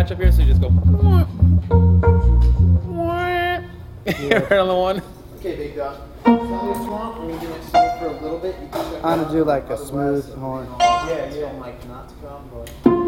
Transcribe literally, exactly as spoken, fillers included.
patch up here, so you just go. Yeah. Right on the one. Okay, big dog. Tell me what you want. We're gonna do it for a little bit. You can I'm gonna do like a smooth horn. Yeah, yeah. Like not to come, but.